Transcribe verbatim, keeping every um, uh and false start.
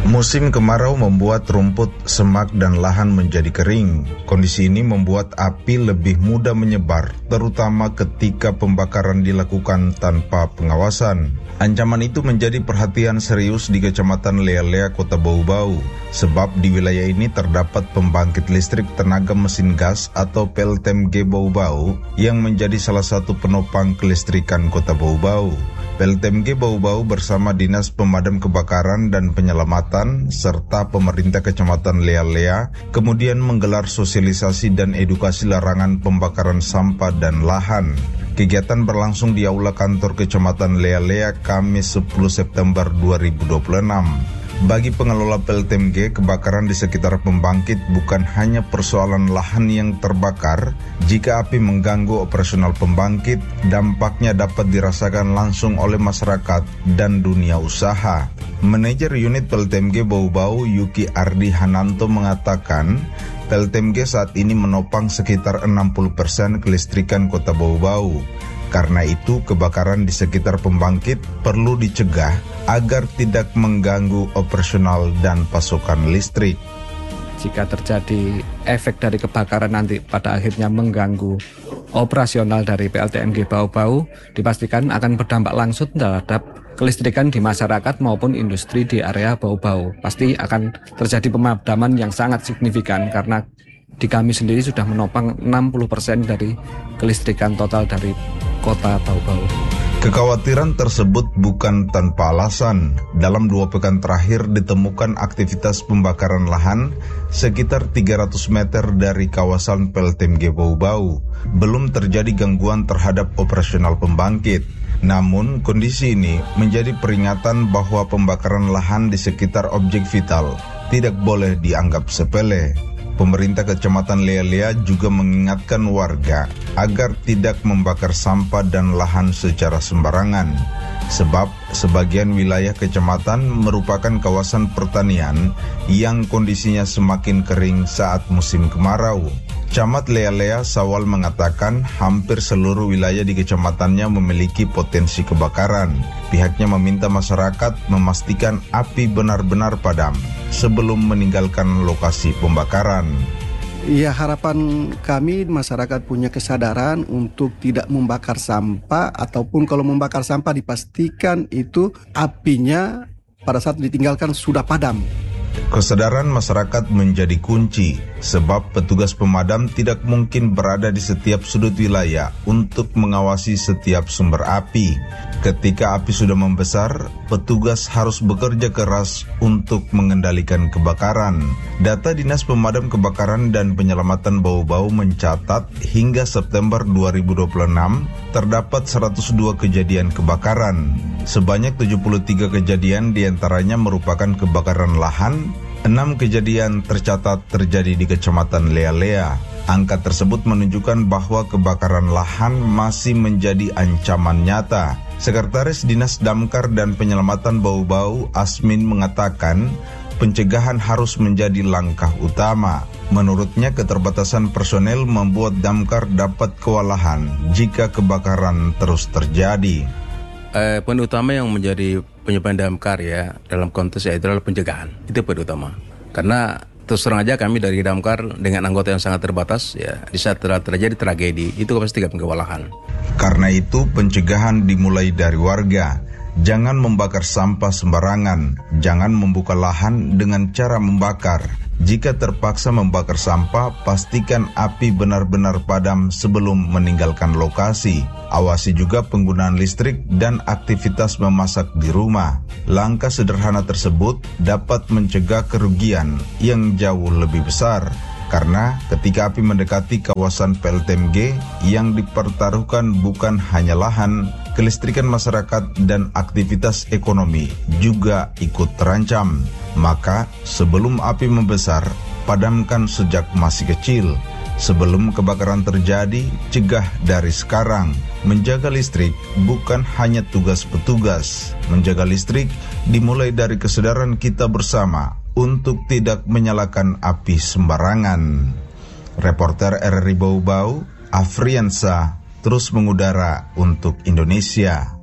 Musim kemarau membuat rumput, semak, dan lahan menjadi kering. Kondisi ini membuat api lebih mudah menyebar, terutama ketika pembakaran dilakukan tanpa pengawasan. Ancaman itu menjadi perhatian serius di Kecamatan Lea-Lea, Kota Bau-Bau, sebab di wilayah ini terdapat pembangkit listrik tenaga mesin gas atau P L T M G Bau-Bau yang menjadi salah satu penopang kelistrikan Kota Bau-Bau. P L T M G Bau-Bau bersama Dinas Pemadam Kebakaran dan Penyelamatan serta pemerintah Kecamatan Lea-Lea kemudian menggelar sosialisasi dan edukasi larangan pembakaran sampah dan lahan. Kegiatan berlangsung di Aula Kantor Kecamatan Lea-Lea Kamis sepuluh September dua ribu dua puluh enam. Bagi pengelola P L T M G, kebakaran di sekitar pembangkit bukan hanya persoalan lahan yang terbakar. Jika api mengganggu operasional pembangkit, dampaknya dapat dirasakan langsung oleh masyarakat dan dunia usaha. Manajer unit P L T M G Bau-Bau, Yuki Ardi Hananto, mengatakan P L T M G saat ini menopang sekitar enam puluh persen kelistrikan Kota Bau-Bau. Karena itu, kebakaran di sekitar pembangkit perlu dicegah agar tidak mengganggu operasional dan pasokan listrik. Jika terjadi efek dari kebakaran nanti pada akhirnya mengganggu operasional dari P L T M G Bau-Bau, dipastikan akan berdampak langsung terhadap kelistrikan di masyarakat maupun industri di area Bau-Bau. Pasti akan terjadi pemadaman yang sangat signifikan karena di kami sendiri sudah menopang enam puluh persen dari kelistrikan total dari Kota Bau-Bau. Kekhawatiran tersebut bukan tanpa alasan. Dalam dua pekan terakhir ditemukan aktivitas pembakaran lahan sekitar tiga ratus meter dari kawasan P L T M G Bau-Bau. Belum terjadi gangguan terhadap operasional pembangkit. Namun, kondisi ini menjadi peringatan bahwa pembakaran lahan di sekitar objek vital tidak boleh dianggap sepele. Pemerintah Kecamatan Lea-Lea juga mengingatkan warga agar tidak membakar sampah dan lahan secara sembarangan, sebab sebagian wilayah kecamatan merupakan kawasan pertanian yang kondisinya semakin kering saat musim kemarau. Camat Lea-Lea Sawal mengatakan hampir seluruh wilayah di kecamatannya memiliki potensi kebakaran. Pihaknya meminta masyarakat memastikan api benar-benar padam sebelum meninggalkan lokasi pembakaran. Ya, harapan kami masyarakat punya kesadaran untuk tidak membakar sampah, ataupun kalau membakar sampah dipastikan itu apinya pada saat ditinggalkan sudah padam. Kesadaran masyarakat menjadi kunci, sebab petugas pemadam tidak mungkin berada di setiap sudut wilayah untuk mengawasi setiap sumber api. Ketika api sudah membesar, petugas harus bekerja keras untuk mengendalikan kebakaran. Data Dinas Pemadam Kebakaran dan Penyelamatan Bau-Bau mencatat hingga September dua ribu dua puluh enam terdapat seratus dua kejadian kebakaran. Sebanyak tujuh puluh tiga kejadian diantaranya merupakan kebakaran lahan, enam kejadian tercatat terjadi di Kecamatan Lea-Lea. Angka tersebut menunjukkan bahwa kebakaran lahan masih menjadi ancaman nyata. Sekretaris Dinas Damkar dan Penyelamatan Bau-Bau, Asmin, mengatakan pencegahan harus menjadi langkah utama. Menurutnya, keterbatasan personel membuat damkar dapat kewalahan jika kebakaran terus terjadi. Eh, poin utama yang menjadi penyebab damkar ya dalam konteks itu adalah pencegahan. Itu poin utama. Karena terus terang aja kami dari damkar dengan anggota yang sangat terbatas ya, di saat terjadi tragedi itu pasti tidak kewalahan. Karena itu pencegahan dimulai dari warga. Jangan membakar sampah sembarangan, jangan membuka lahan dengan cara membakar. Jika terpaksa membakar sampah, pastikan api benar-benar padam sebelum meninggalkan lokasi. Awasi juga penggunaan listrik dan aktivitas memasak di rumah. Langkah sederhana tersebut dapat mencegah kerugian yang jauh lebih besar. Karena ketika api mendekati kawasan P L T M G, yang dipertaruhkan bukan hanya lahan, kelistrikan masyarakat dan aktivitas ekonomi juga ikut terancam. Maka sebelum api membesar, padamkan sejak masih kecil. Sebelum kebakaran terjadi, cegah dari sekarang. Menjaga listrik bukan hanya tugas petugas. Menjaga listrik dimulai dari kesadaran kita bersama untuk tidak menyalakan api sembarangan. Reporter R R I Bau-Bau, Afriansa, terus mengudara untuk Indonesia.